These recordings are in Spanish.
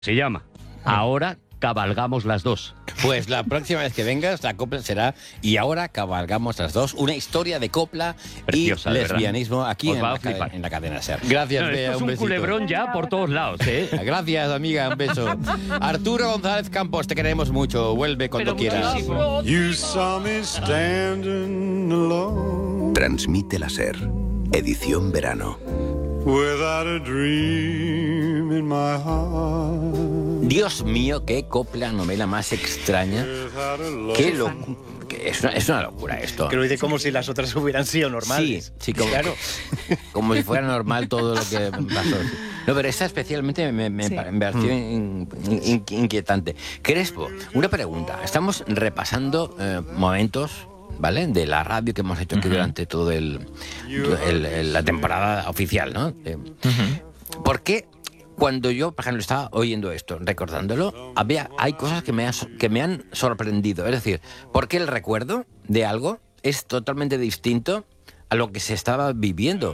Se llama Ahora cabalgamos las dos. Pues la próxima vez que vengas, la copla será Y ahora cabalgamos las dos. Una historia de copla Preciosa, y de verdad. lesbianismo aquí Os va a flipar. en la cadena SER. Gracias, No, Bea, esto es un besito. culebrón ya por todos lados, ¿eh? Gracias, amiga, un beso. Arturo González Campos, te queremos mucho. Vuelve cuando quieras. You saw me standing alone Transmite la SER. Edición verano. without a dream in my heart. Dios mío, qué copla novela más extraña. Qué es una locura esto. Que lo dice como si las otras hubieran sido normales. Sí, como, claro. Como si fuera normal todo lo que pasó. No, pero esta especialmente me pareció inquietante. Crespo, una pregunta. Estamos repasando momentos, ¿vale?, de la radio que hemos hecho aquí durante todo la temporada oficial, ¿no? ¿Por qué cuando yo, por ejemplo, estaba oyendo esto, recordándolo, hay cosas que me han sorprendido? Es decir, ¿por qué el recuerdo de algo es totalmente distinto a lo que se estaba viviendo?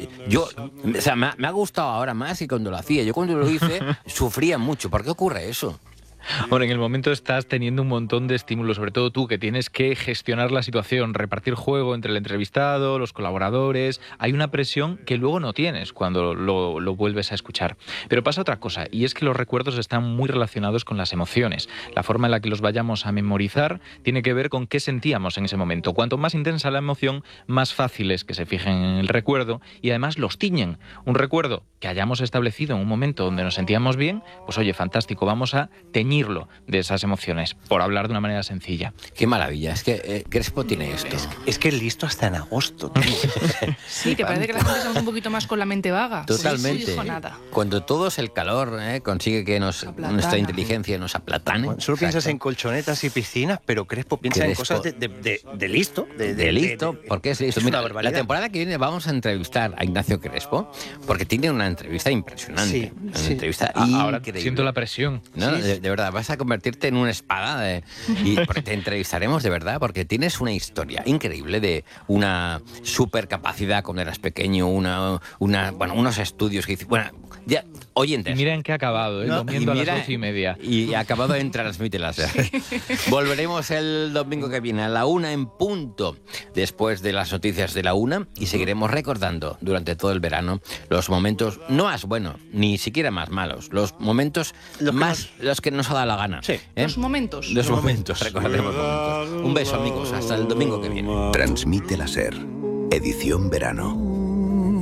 O sea, me ha gustado ahora más que cuando lo hacía. Yo cuando lo hice sufría mucho. ¿Por qué ocurre eso? Bueno, en el momento estás teniendo un montón de estímulos, sobre todo tú, que tienes que gestionar la situación, repartir juego entre el entrevistado, los colaboradores. Hay una presión que luego no tienes cuando lo vuelves a escuchar. Pero pasa otra cosa, y es que los recuerdos están muy relacionados con las emociones. La forma en la que los vayamos a memorizar tiene que ver con qué sentíamos en ese momento. Cuanto más intensa la emoción, más fácil es que se fijen en el recuerdo y además los tiñen. Un recuerdo que hayamos establecido en un momento donde nos sentíamos bien, pues oye, fantástico, vamos a teñirlo de esas emociones, por hablar de una manera sencilla. Qué maravilla, es que Crespo tiene esto. Es que es listo hasta en agosto. Sí, que parece que la gente estamos un poquito más con la mente vaga. Totalmente. Sí, dijo nada. Cuando todo es el calor, consigue que nuestra inteligencia nos aplatane. Bueno, solo piensas en colchonetas y piscinas, pero Crespo piensa en cosas de listo. De listo, porque es listo. Es Mira, una barbaridad. la temporada que viene vamos a entrevistar a Ignacio Crespo, porque tiene una entrevista impresionante. Una entrevista Ahora increíble. siento la presión. No, de verdad, vas a convertirte en una espada y porque te entrevistaremos de verdad, porque tienes una historia increíble de una supercapacidad cuando eras pequeño, unos estudios que hiciste. Bueno, ya, oyentes. Y mira en qué ha acabado, comiendo a las 8:30. Y ha acabado en Transmite la SER. Volveremos el domingo que viene a la 1 en punto, después de las noticias de la 1, y seguiremos recordando durante todo el verano los momentos no más buenos, ni siquiera más malos, los momentos los que nos ha dado la gana. Sí. Los momentos. Los momentos, recordaremos momentos. Un beso, amigos, hasta el domingo que viene. Transmite la SER. Edición verano.